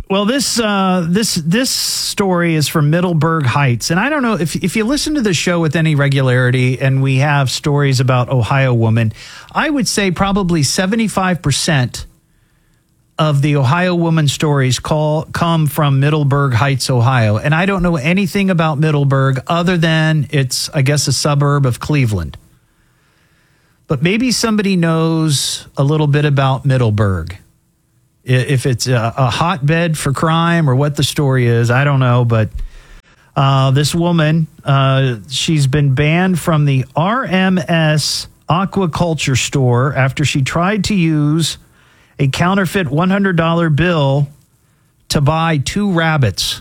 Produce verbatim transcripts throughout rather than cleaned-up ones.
Well, this uh, this this story is from Middleburg Heights, and I don't know if if you listen to the show with any regularity, and we have stories about Ohio women, I would say probably seventy-five percent of the Ohio woman stories call come from Middleburg Heights, Ohio, and I don't know anything about Middleburg other than it's, I guess, a suburb of Cleveland. But maybe somebody knows a little bit about Middleburg. If it's a, a hotbed for crime or what the story is, I don't know. But uh, this woman, uh, she's been banned from the R M S Aquaculture store after she tried to use a counterfeit one hundred dollar bill to buy two rabbits.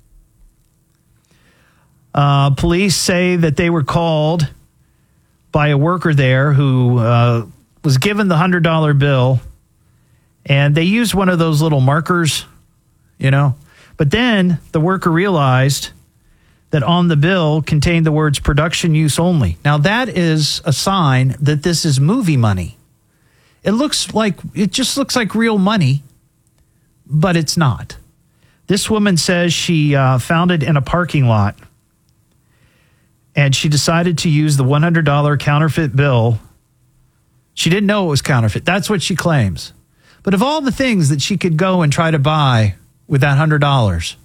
Uh, police say that they were called by a worker there who uh, was given the one hundred dollar bill. And they used one of those little markers, you know. But then the worker realized that on the bill contained the words production use only. Now, that is a sign that this is movie money. It looks like, it just looks like real money, but it's not. This woman says she uh, found it in a parking lot, and she decided to use the one hundred dollar counterfeit bill. She didn't know it was counterfeit. That's what she claims. But of all the things that she could go and try to buy with that one hundred dollars,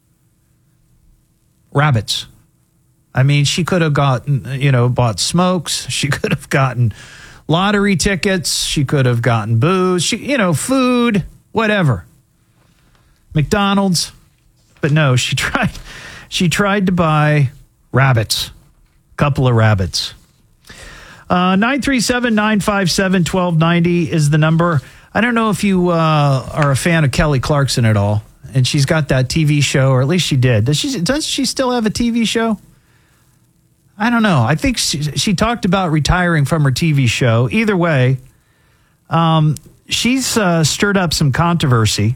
rabbits. I mean, she could have gotten, you know, bought smokes. She could have gotten lottery tickets. She could have gotten booze, she, you know, food, whatever. McDonald's. But no, she tried, she tried to buy rabbits, a couple of rabbits. Uh, nine three seven, nine five seven, one two nine zero is the number. I don't know if you uh, are a fan of Kelly Clarkson at all, and she's got that T V show, or at least she did. Does she? Does she still have a T V show? I don't know. I think she, she talked about retiring from her T V show. Either way, um, she's uh, stirred up some controversy.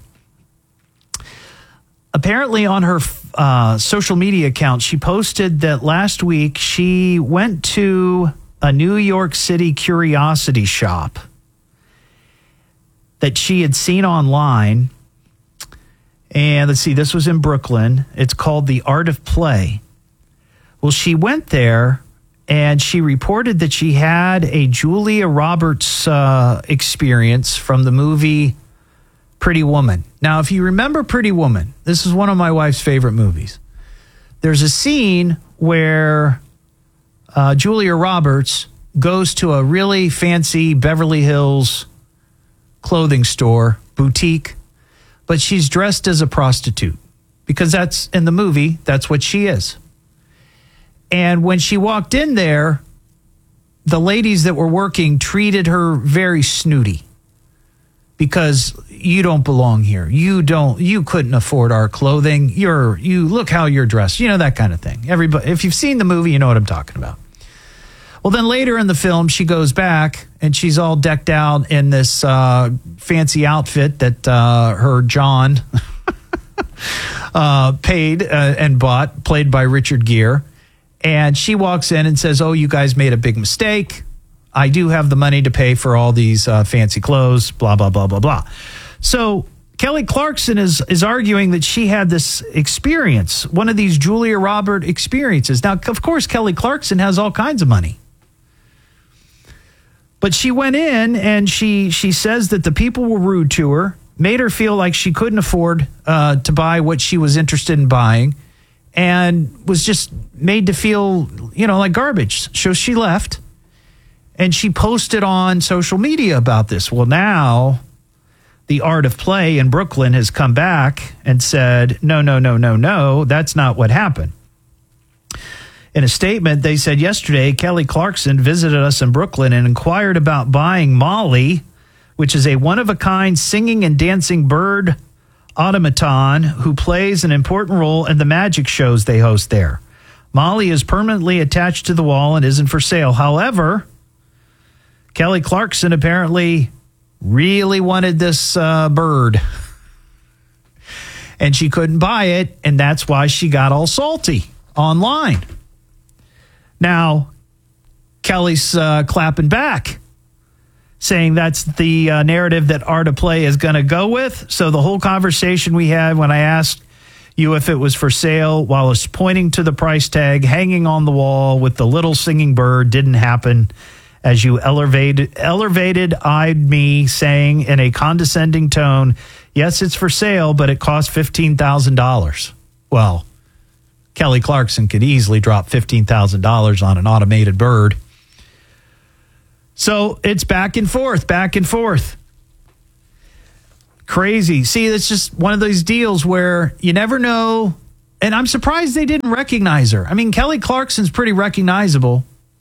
Apparently, on her uh, social media account, she posted that last week she went to a New York City curiosity shop that she had seen online. And let's see, this was in Brooklyn. It's called The Art of Play. Well, she went there and she reported that she had a Julia Roberts uh, experience from the movie Pretty Woman. Now, if you remember Pretty Woman, this is one of my wife's favorite movies. There's a scene where uh, Julia Roberts goes to a really fancy Beverly Hills clothing store, boutique, but she's dressed as a prostitute because that's in the movie, that's what she is. And when she walked in there, the ladies that were working treated her very snooty because you don't belong here. You don't, you couldn't afford our clothing. You're, you look how you're dressed, you know, that kind of thing. Everybody, if you've seen the movie, you know what I'm talking about. Well, then later in the film, she goes back and she's all decked out in this uh, fancy outfit that uh, her John uh, paid uh, and bought, played by Richard Gere. And she walks in and says, oh, you guys made a big mistake. I do have the money to pay for all these uh, fancy clothes, blah, blah, blah, blah, blah. So Kelly Clarkson is is arguing that she had this experience, one of these Julia Roberts experiences. Now, of course, Kelly Clarkson has all kinds of money. But she went in and she she says that the people were rude to her, made her feel like she couldn't afford uh, to buy what she was interested in buying, and was just made to feel, you know, like garbage. So she left, and she posted on social media about this. Well, now The Art of Play in Brooklyn has come back and said, no, no, no, no, no, that's not what happened. In a statement, they said yesterday, Kelly Clarkson visited us in Brooklyn and inquired about buying Molly, which is a one-of-a-kind singing and dancing bird automaton who plays an important role in the magic shows they host there. Molly is permanently attached to the wall and isn't for sale. However, Kelly Clarkson apparently really wanted this uh, bird, and she couldn't buy it, and that's why she got all salty online. Now, Kelly's uh, clapping back, saying that's the uh, narrative that Art of Play is going to go with. So the whole conversation we had when I asked you if it was for sale while I was pointing to the price tag hanging on the wall with the little singing bird didn't happen, as you elevated, elevated eyed me saying in a condescending tone, yes, it's for sale, but it costs fifteen thousand dollars. Well, Kelly Clarkson could easily drop fifteen thousand dollars on an automated bird. So it's back and forth, back and forth. Crazy. See, it's just one of those deals where you never know. And I'm surprised they didn't recognize her. I mean, Kelly Clarkson's pretty recognizable.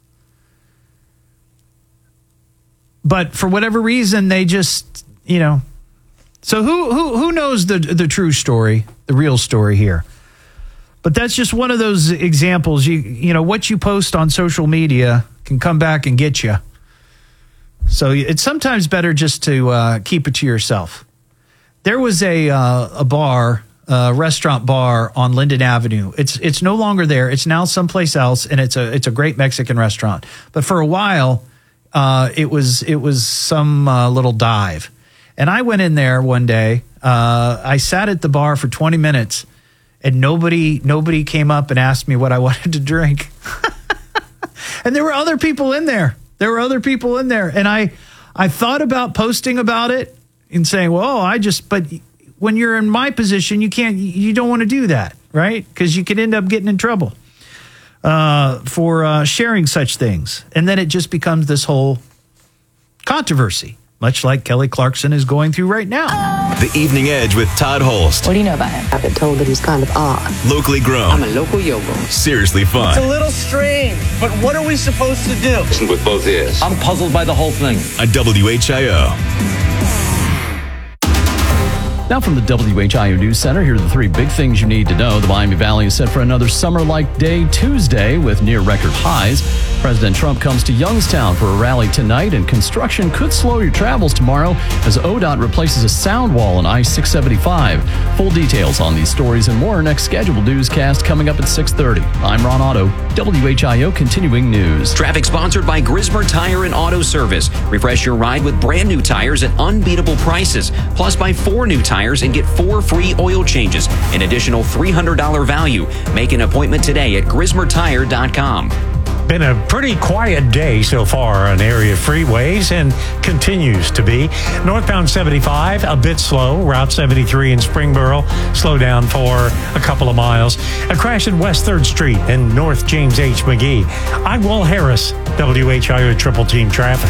But for whatever reason, they just, you know. So who who who knows the the true story, the real story here? But that's just one of those examples. You you know, what you post on social media can come back and get you. So it's sometimes better just to uh, keep it to yourself. There was a uh, a bar, a restaurant bar on Linden Avenue. It's it's no longer there. It's now someplace else, and it's a it's a great Mexican restaurant. But for a while, uh, it was it was some uh, little dive. And I went in there one day. Uh, I sat at the bar for twenty minutes, and nobody nobody came up and asked me what I wanted to drink. And there were other people in there. There were other people in there. And I, I thought about posting about it and saying, well, I just, but when you're in my position, you can't, you don't want to do that, right? Because you could end up getting in trouble uh, for uh, sharing such things. And then it just becomes this whole controversy, much like Kelly Clarkson is going through right now. The Evening Edge with Todd Holst. What do you know about him? I've been told that he's kind of odd. Locally grown. I'm a local yogo. Seriously fun. It's a little strange, but what are we supposed to do? Listen with both ears. I'm puzzled by the whole thing. On W H I O. Now from the W H I O News Center, here are the three big things you need to know. The Miami Valley is set for another summer-like day Tuesday with near-record highs. President Trump comes to Youngstown for a rally tonight, and construction could slow your travels tomorrow as O D O T replaces a sound wall on I six seventy-five. Full details on these stories and more next scheduled newscast coming up at six thirty. I'm Ron Otto, W H I O Continuing News. Traffic sponsored by Grismer Tire and Auto Service. Refresh your ride with brand new tires at unbeatable prices. Plus, buy four new tires and get four free oil changes, an additional three hundred dollars value. Make an appointment today at grismer tire dot com. Been a pretty quiet day so far on area freeways and continues to be. Northbound seventy-five, a bit slow. Route seventy-three in Springboro, slow down for a couple of miles. A crash at West third Street and North James H. McGee. I'm Will Harris, W H I O Triple Team Traffic.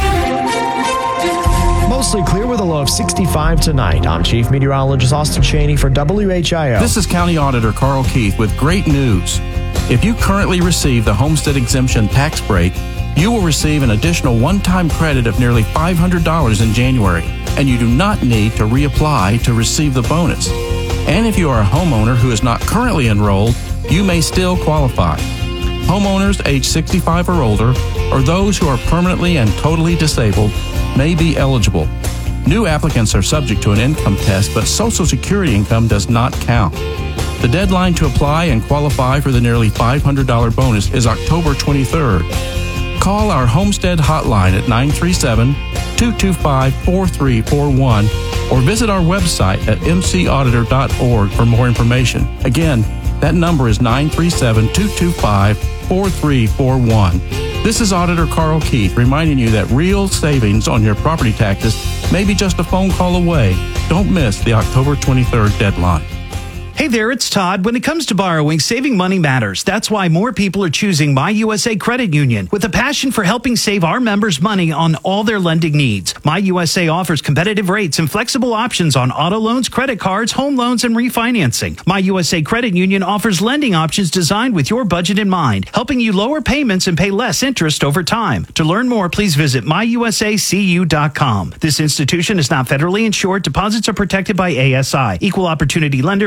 Mostly clear with a low of sixty-five tonight. I'm Chief Meteorologist Austin Cheney for W H I O. This is County Auditor Carl Keith with great news. If you currently receive the Homestead Exemption tax break, you will receive an additional one-time credit of nearly five hundred dollars in January, and you do not need to reapply to receive the bonus. And if you are a homeowner who is not currently enrolled, you may still qualify. Homeowners age sixty-five or older, or those who are permanently and totally disabled, may be eligible. New applicants are subject to an income test, but Social Security income does not count. The deadline to apply and qualify for the nearly five hundred dollars bonus is October twenty-third. Call our Homestead hotline at nine three seven, two two five, four three four one or visit our website at m c auditor dot org for more information. Again, that number is nine three seven, two two five, four three four one. This is Auditor Carl Keith reminding you that real savings on your property taxes may be just a phone call away. Don't miss the October twenty-third deadline. Hey there, it's Todd. When it comes to borrowing, saving money matters. That's why more people are choosing My U S A Credit Union with a passion for helping save our members money on all their lending needs. My U S A offers competitive rates and flexible options on auto loans, credit cards, home loans, and refinancing. My U S A Credit Union offers lending options designed with your budget in mind, helping you lower payments and pay less interest over time. To learn more, please visit my u s a c u dot com. This institution is not federally insured. Deposits are protected by A S I. Equal opportunity lender. Please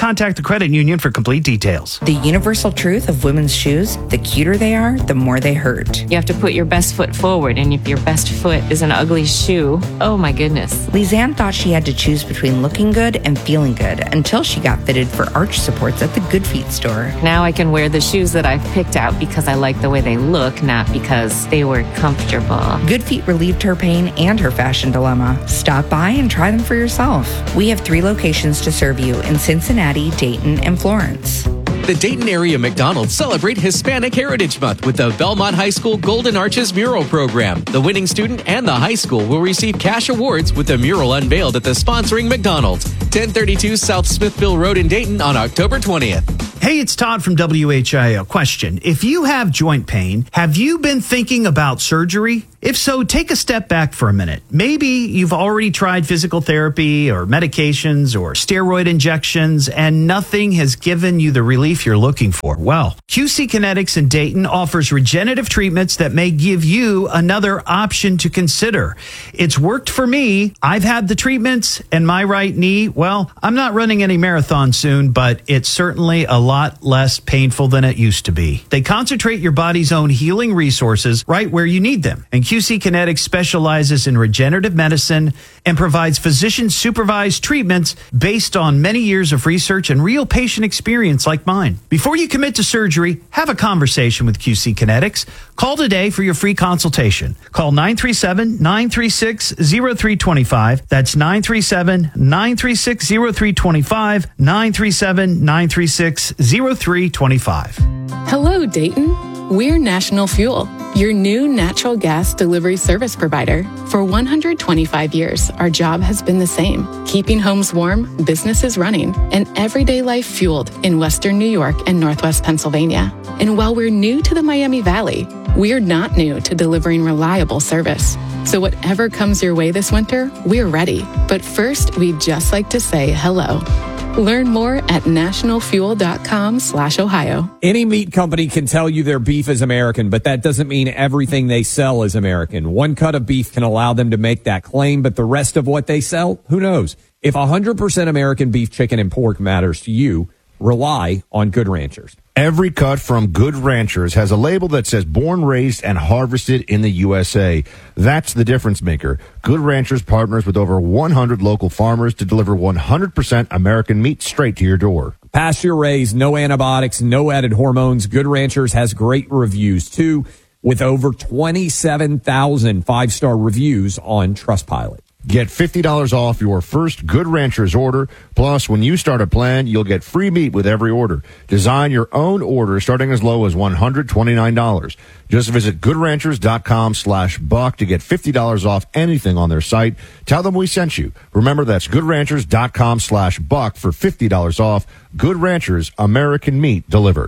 contact the credit union for complete details. The universal truth of women's shoes, the cuter they are, the more they hurt. You have to put your best foot forward, and if your best foot is an ugly shoe, oh my goodness. Lisanne thought she had to choose between looking good and feeling good until she got fitted for arch supports at the Good Feet store. Now I can wear the shoes that I've picked out because I like the way they look, not because they were comfortable. Good Feet relieved her pain and her fashion dilemma. Stop by and try them for yourself. We have three locations to serve you in Cincinnati, Dayton, and Florence. The Dayton area McDonald's celebrate Hispanic Heritage Month with the Belmont High School Golden Arches Mural Program. The winning student and the high school will receive cash awards with the mural unveiled at the sponsoring McDonald's, ten thirty-two South Smithville Road in Dayton on October twentieth. Hey, it's Todd from W H I O. Question. If you have joint pain, have you been thinking about surgery? If so, take a step back for a minute. Maybe you've already tried physical therapy or medications or steroid injections and nothing has given you the relief you're looking for. Well, Q C Kinetics in Dayton offers regenerative treatments that may give you another option to consider. It's worked for me. I've had the treatments and my right knee, well, I'm not running any marathon soon, but it's certainly a lot less painful than it used to be. They concentrate your body's own healing resources right where you need them. And Q C Kinetics specializes in regenerative medicine and provides physician-supervised treatments based on many years of research and real patient experience like mine. Before you commit to surgery, have a conversation with Q C Kinetics. Call today for your free consultation. Call nine three seven, nine three six, zero three two five. That's nine three seven, nine three six, zero three two five, nine three seven, nine three six, zero three two five. Hello, Dayton. We're National Fuel, your new natural gas delivery service provider. For one hundred twenty-five years, our job has been the same, keeping homes warm, businesses running, and everyday life fueled in Western New York and Northwest Pennsylvania. And while we're new to the Miami Valley, we're not new to delivering reliable service. So whatever comes your way this winter, we're ready. But first, we'd just like to say hello. Learn more at nationalfuel.com slash Ohio. Any meat company can tell you their beef is American, but that doesn't mean everything they sell is American. One cut of beef can allow them to make that claim, but the rest of what they sell, who knows? If one hundred percent American beef, chicken, and pork matters to you, rely on Good Ranchers. Every cut from Good Ranchers has a label that says born, raised, and harvested in the U S A. That's the difference maker. Good Ranchers partners with over one hundred local farmers to deliver one hundred percent American meat straight to your door. Pasture raised, no antibiotics, no added hormones. Good Ranchers has great reviews, too, with over twenty-seven thousand five-star reviews on Trustpilot. Get fifty dollars off your first Good Ranchers order. Plus, when you start a plan, you'll get free meat with every order. Design your own order starting as low as one hundred twenty-nine dollars. Just visit goodranchers.com slash buck to get fifty dollars off anything on their site. Tell them we sent you. Remember, that's goodranchers.com slash buck for fifty dollars off. Good Ranchers, American meat delivered.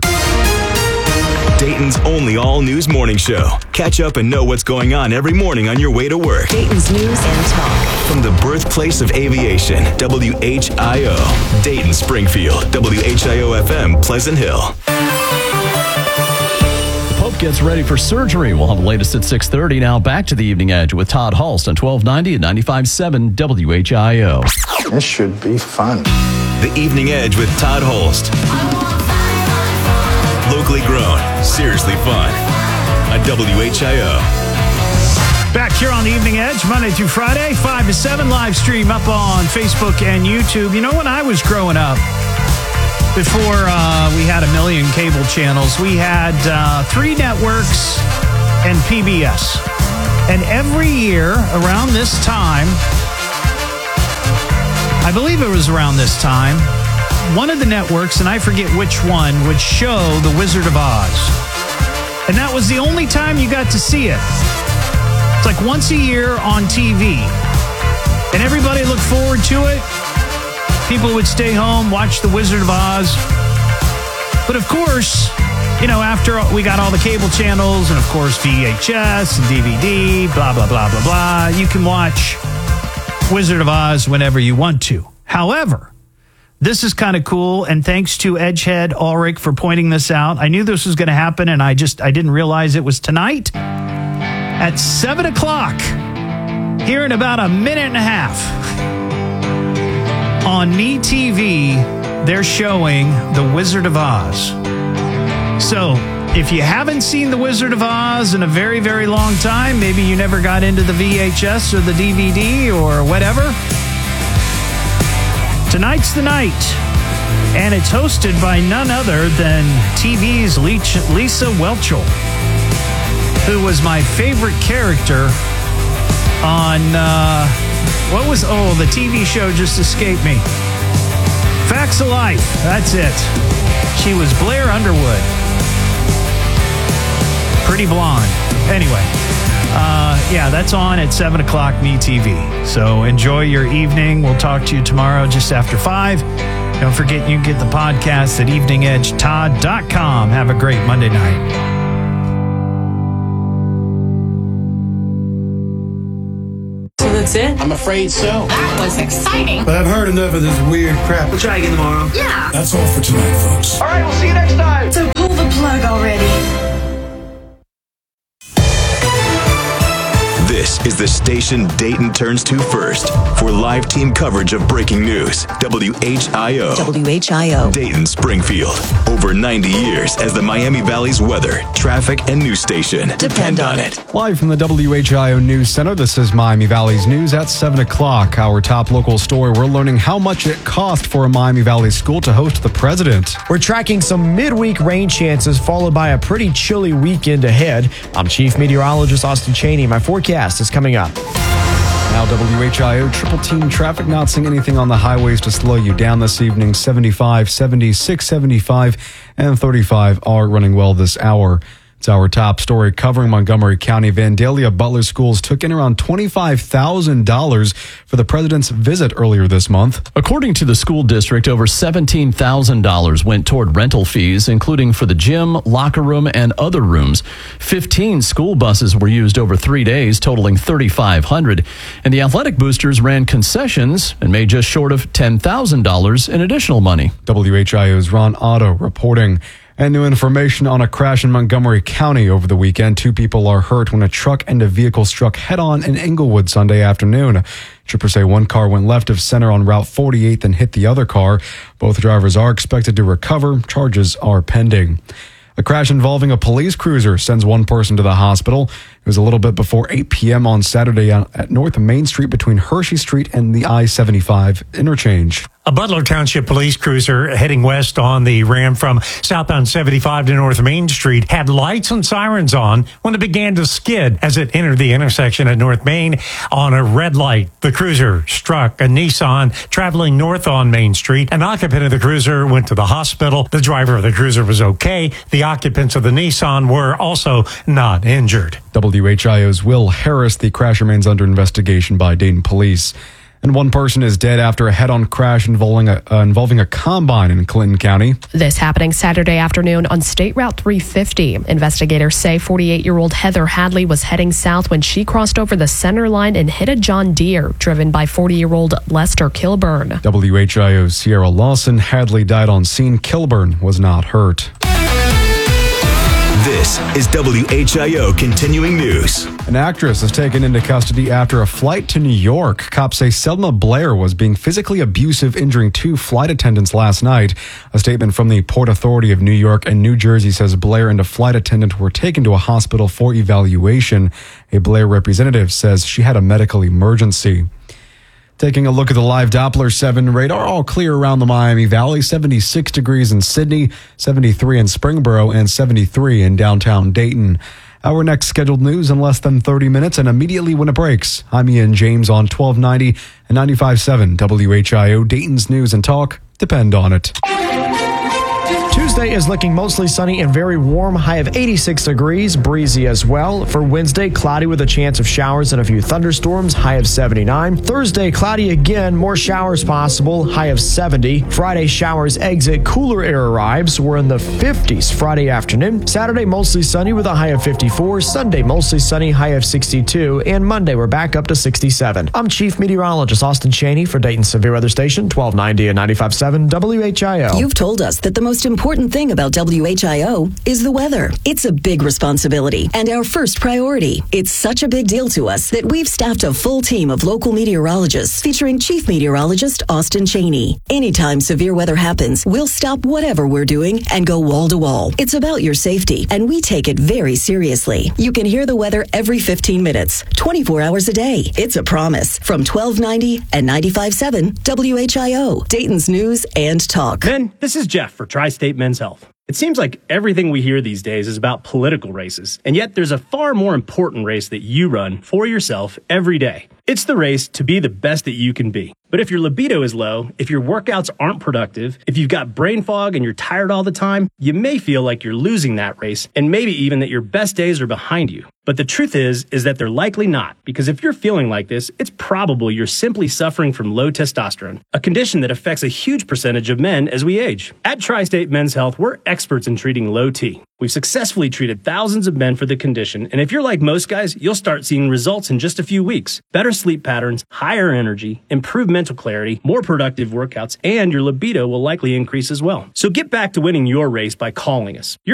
Dayton's only all-news morning show. Catch up and know what's going on every morning on your way to work. Dayton's News and Talk. From the birthplace of aviation, W H I O. Dayton, Springfield, W H I O F M, Pleasant Hill. The Pope gets ready for surgery. We'll have the latest at six thirty. Now back to the Evening Edge with Todd Hulst on twelve ninety and ninety-five point seven W H I O. This should be fun. The Evening Edge with Todd Hulst. Locally grown, seriously fun. On W H I O. Back here on the Evening Edge, Monday through Friday, five to seven, live stream up on Facebook and YouTube. You know, when I was growing up, before uh, we had a million cable channels, we had uh, three networks and P B S. And every year around this time, I believe it was around this time, one of the networks, and I forget which one, would show The Wizard of Oz. And that was the only time you got to see it. It's like once a year on T V. And everybody looked forward to it. People would stay home, watch The Wizard of Oz. But of course, you know, after we got all the cable channels and of course V H S and D V D, blah, blah, blah, blah, blah, you can watch Wizard of Oz whenever you want to. However, this is kind of cool, and thanks to Edgehead Ulrich for pointing this out. I knew this was going to happen, and I just I didn't realize it was tonight at seven o'clock, here in about a minute and a half, on MeTV, they're showing The Wizard of Oz. So, if you haven't seen The Wizard of Oz in a very, very long time, maybe you never got into the V H S or the D V D or whatever, tonight's the night. And it's hosted by none other than T V's Lisa Whelchel, who was my favorite character on, uh, what was, oh, the T V show just escaped me. Facts of Life, that's it. She was Blair Underwood. Pretty blonde. Anyway, uh, yeah, that's on at seven o'clock M E T V. So enjoy your evening. We'll talk to you tomorrow just after five. Don't forget you can get the podcast at evening edge todd dot com. Have a great Monday night. So that's it? I'm afraid so. That was exciting. But I've heard enough of this weird crap. We'll try again tomorrow. Yeah. That's all for tonight, folks. All right, we'll see you next time. So pull the plug already. This is the station Dayton turns to first for live team coverage of breaking news. W H I O. W H I O. Dayton, Springfield. Over ninety years as the Miami Valley's weather, traffic, and news station. Depend on it. Live from the W H I O News Center, this is Miami Valley's news at seven o'clock. Our top local story, we're learning how much it cost for a Miami Valley school to host the president. We're tracking some midweek rain chances, followed by a pretty chilly weekend ahead. I'm Chief Meteorologist Austin Cheney. My forecast is coming up. Now W H I O triple team traffic, not seeing anything on the highways to slow you down this evening. seventy-five, seventy-six, seventy-five, and thirty-five are running well this hour. It's our top story covering Montgomery County. Vandalia Butler Schools took in around twenty-five thousand dollars for the president's visit earlier this month. According to the school district, over seventeen thousand dollars went toward rental fees, including for the gym, locker room, and other rooms. fifteen school buses were used over three days, totaling thirty-five hundred dollars. And the athletic boosters ran concessions and made just short of ten thousand dollars in additional money. W H I O's Ron Otto reporting. And new information on a crash in Montgomery County over the weekend. Two people are hurt when a truck and a vehicle struck head-on in Englewood Sunday afternoon. Troopers say one car went left of center on Route forty-eighth and hit the other car. Both drivers are expected to recover. Charges are pending. A crash involving a police cruiser sends one person to the hospital. It was a little bit before eight p.m. on Saturday at North Main Street between Hershey Street and the I seventy-five interchange. A Butler Township police cruiser heading west on the Ram from southbound seventy-five to North Main Street had lights and sirens on when it began to skid as it entered the intersection at North Main on a red light. The cruiser struck a Nissan traveling north on Main Street. An occupant of the cruiser went to the hospital. The driver of the cruiser was okay. The occupants of the Nissan were also not injured. W H I O's Will Harris. The crash remains under investigation by Dayton police. And one person is dead after a head-on crash involving a, uh, involving a combine in Clinton County. This happening Saturday afternoon on State Route three fifty. Investigators say forty-eight-year-old Heather Hadley was heading south when she crossed over the center line and hit a John Deere driven by forty-year-old Lester Kilburn. W H I O's Sierra Lawson. Hadley died on scene. Kilburn was not hurt. This is W H I O Continuing News. An actress is taken into custody after a flight to New York. Cops say Selma Blair was being physically abusive, injuring two flight attendants last night. A statement from the Port Authority of New York and New Jersey says Blair and a flight attendant were taken to a hospital for evaluation. A Blair representative says she had a medical emergency. Taking a look at the live Doppler seven radar, all clear around the Miami Valley, seventy-six degrees in Sydney, seventy-three in Springboro, and seventy-three in downtown Dayton. Our next scheduled news in less than thirty minutes and immediately when it breaks. I'm Ian James on twelve ninety and ninety-five point seven W H I O, Dayton's News and Talk. Depend on it. Tuesday is looking mostly sunny and very warm, high of eighty-six degrees, breezy as well. For Wednesday, cloudy with a chance of showers and a few thunderstorms, high of seventy-nine. Thursday, cloudy again, more showers possible, high of seventy. Friday, showers exit, cooler air arrives. We're in the fifties Friday afternoon. Saturday, mostly sunny with a high of fifty-four. Sunday, mostly sunny, high of sixty-two. And Monday, we're back up to sixty-seven. I'm Chief Meteorologist Austin Cheney for Dayton Severe Weather Station, twelve ninety and ninety-five point seven W H I O. You've told us that the most important one thing about W H I O is the weather. It's a big responsibility and our first priority. It's such a big deal to us that we've staffed a full team of local meteorologists featuring Chief Meteorologist Austin Cheney. Anytime severe weather happens, we'll stop whatever we're doing and go wall to wall. It's about your safety, and we take it very seriously. You can hear the weather every fifteen minutes, twenty-four hours a day. It's a promise. From twelve ninety and ninety-five point seven W H I O, Dayton's News and Talk. Ben, this is Jeff for Tri-State Men's Health. It seems like everything we hear these days is about political races, and yet there's a far more important race that you run for yourself every day. It's the race to be the best that you can be. But if your libido is low, if your workouts aren't productive, if you've got brain fog and you're tired all the time, you may feel like you're losing that race, and maybe even that your best days are behind you. But the truth is, is that they're likely not, because if you're feeling like this, it's probably you're simply suffering from low testosterone, a condition that affects a huge percentage of men as we age. At Tri-State Men's Health, we're experts in treating low T. We've successfully treated thousands of men for the condition, and if you're like most guys, you'll start seeing results in just a few weeks. Better sleep patterns, higher energy, improved mental clarity, more productive workouts, and your libido will likely increase as well. So get back to winning your race by calling us. You're